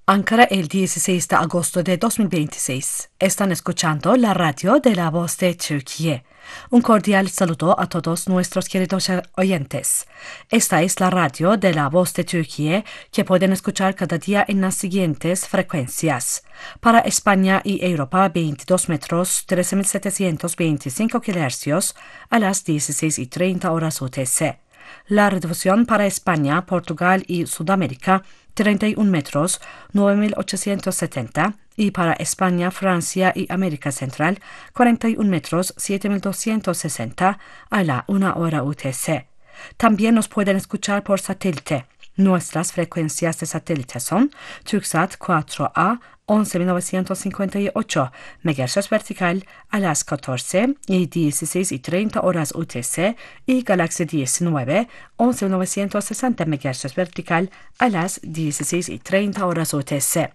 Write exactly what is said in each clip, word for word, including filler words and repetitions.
Ankara, el dieciséis de agosto de dos mil veintiséis. Están escuchando la radio de La Voz de Turquía. Un cordial saludo a todos nuestros queridos oyentes. Esta es la radio de La Voz de Turquía que pueden escuchar cada día en las siguientes frecuencias. Para España y Europa, veintidós metros, trece mil setecientos veinticinco kilohercios a las dieciséis y treinta horas U T C. La redifusión para España, Portugal y Sudamérica, treinta y un metros, nueve mil ochocientos setenta, y para España, Francia y América Central, cuarenta y un metros, siete mil doscientos sesenta, a la una hora U T C. También nos pueden escuchar por satélite. Nuestras frecuencias de satélite son Turksat cuatro A, once mil novecientos cincuenta y ocho megahercios vertical a las catorce y dieciséis y treinta horas U T C y Galaxy diecinueve, once mil novecientos sesenta megahercios vertical a las dieciséis y treinta horas U T C.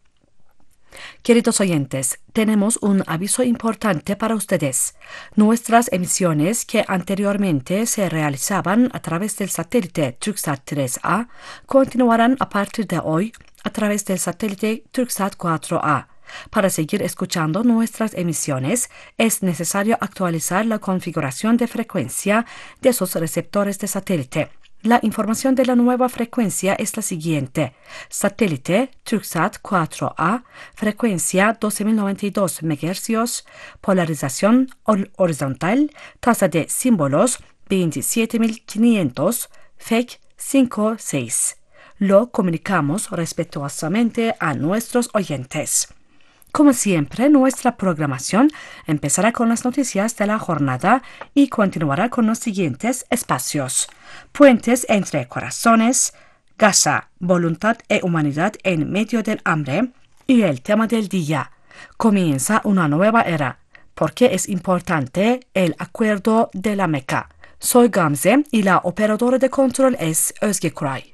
Queridos oyentes, tenemos un aviso importante para ustedes. Nuestras emisiones que anteriormente se realizaban a través del satélite Turksat tres A continuarán a partir de hoy a través del satélite Turksat cuatro A. Para seguir escuchando nuestras emisiones, es necesario actualizar la configuración de frecuencia de sus receptores de satélite. La información de la nueva frecuencia es la siguiente. Satélite Turksat cuatro A, frecuencia doce mil noventa y dos megahercios, polarización horizontal, tasa de símbolos veintisiete mil quinientos, F E C cinco seis. Lo comunicamos respetuosamente a nuestros oyentes. Como siempre, nuestra programación empezará con las noticias de la jornada y continuará con los siguientes espacios: Puentes entre corazones, Gaza, voluntad e humanidad en medio del hambre, y el tema del día: comienza una nueva era. ¿Por qué es importante el acuerdo de la Meca? Soy Gamze y la operadora de control es Özge Kuray.